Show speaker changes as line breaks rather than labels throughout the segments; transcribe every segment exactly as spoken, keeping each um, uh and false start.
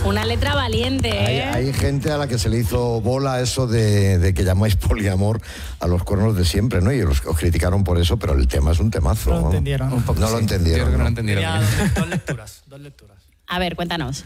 Una letra valiente, ¿eh?
Hay, hay gente a la que se le hizo bola eso de, de que llamáis poliamor a los cuernos de siempre, ¿no? Y los, os criticaron por eso, pero el tema es un temazo.
No lo entendieron.
¿no?
Un poco,
no
sí.
lo entendieron.
Yo creo que no
¿no?
entendieron.
Tenía dos, dos lecturas, dos lecturas.
A ver, cuéntanos.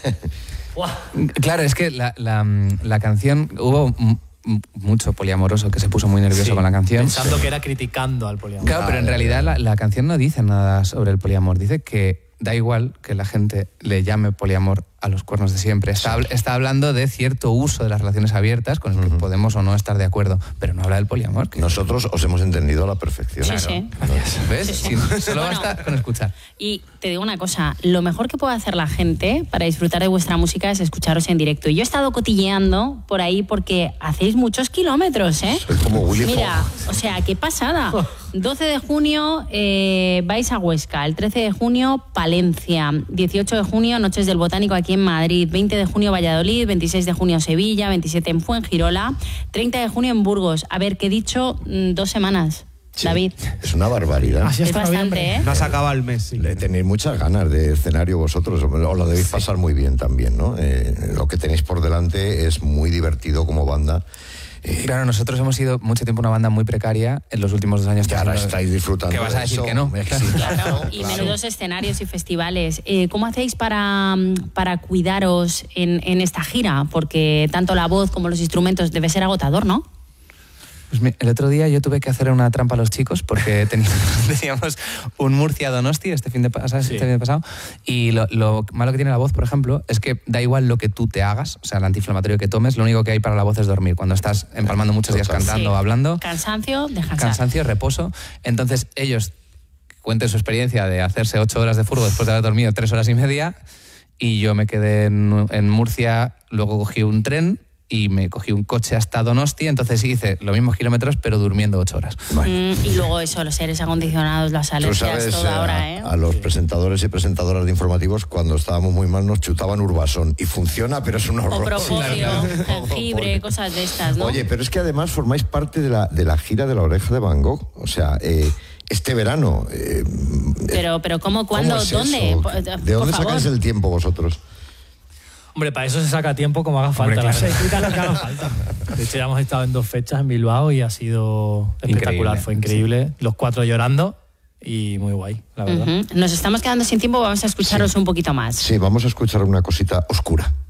Claro, es que la, la, la canción, hubo m- mucho poliamoroso que se puso muy nervioso
Sí,
con la canción.
Pensando que era criticando al poliamor.
Claro, pero en realidad la, la canción no dice nada sobre el poliamor. Dice que da igual que la gente le llame poliamor a los cuernos de siempre. Está, está hablando de cierto uso de las relaciones abiertas con el que uh-huh. podemos o no estar de acuerdo, pero no habla del poliamor. Que...
Nosotros os hemos entendido a la perfección.
Sí,
claro.
sí.
Gracias. ¿Ves?
Sí, sí.
Sí, solo
Bueno,
basta con escuchar.
Y te digo una cosa, lo mejor que puede hacer la gente para disfrutar de vuestra música es escucharos en directo. Yo he estado cotilleando por ahí porque hacéis muchos kilómetros, ¿eh?
Soy como Willy
Mira,
Fogg.
o sea, qué pasada. doce de junio eh, vais a Huesca, el trece de junio Palencia, dieciocho de junio Noches del Botánico aquí en Madrid, veinte de junio Valladolid, veintiséis de junio Sevilla, veintisiete en Fuengirola, treinta de junio en Burgos. A ver, que he dicho mm, dos semanas.
Sí,
David.
Es una barbaridad.
Así es bastante, ¿eh?
No se acaba el mes. Sí.
Le tenéis muchas ganas de escenario vosotros, os lo debéis pasar muy bien también, ¿no? Eh, lo que tenéis por delante es muy divertido como banda.
Eh, claro, nosotros hemos sido mucho tiempo una banda muy precaria en los últimos dos años.
Que ahora estáis disfrutando.
¿Qué vas a decir
eso?
que no?
Claro, y claro. Menudos escenarios y festivales. Eh, ¿Cómo hacéis para, para cuidaros en, en esta gira? Porque tanto la voz como los instrumentos debe ser agotador, ¿no?
Pues el otro día yo tuve que hacer una trampa a los chicos porque teníamos, teníamos un Murcia-Donosti este fin de, pasado, sí. este fin de pasado y lo, lo malo que tiene la voz, por ejemplo, es que da igual lo que tú te hagas, o sea, el antiinflamatorio que tomes, lo único que hay para la voz es dormir. Cuando estás empalmando muchos días cantando o
sí.
hablando...
Cansancio, descansar.
Cansancio, reposo. Entonces ellos cuenten su experiencia de hacerse ocho horas de furgo después de haber dormido tres horas y media y yo me quedé en, en Murcia, luego cogí un tren y me cogí un coche hasta Donosti, entonces hice los mismos kilómetros pero durmiendo ocho horas.
Bueno. Mm, y luego eso, los aires acondicionados, las alergias, todo ahora, ¿eh?
A, a los sí. presentadores y presentadoras de informativos cuando estábamos muy mal nos chutaban Urbasón y funciona, pero es un horror.
O propóleo, jengibre, cosas de estas, ¿no?
Oye, pero es que además formáis parte de la, de la gira de La Oreja de Van Gogh, o sea... Eh, este verano... Eh,
pero, pero ¿cómo, cuándo,
¿cómo es
dónde?
Eso?
Por,
¿De dónde
por
sacáis el tiempo vosotros?
Hombre, para eso se saca tiempo como haga falta.
Hombre, claro.
Se quita lo que haga falta. De hecho, ya hemos estado en dos fechas en Bilbao y ha sido espectacular.
Increíble.
Fue increíble. Sí. Los cuatro llorando y muy guay, la verdad.
Uh-huh. Nos estamos quedando sin tiempo, vamos a escucharos
sí.
un poquito más.
Sí, vamos a escuchar una cosita oscura.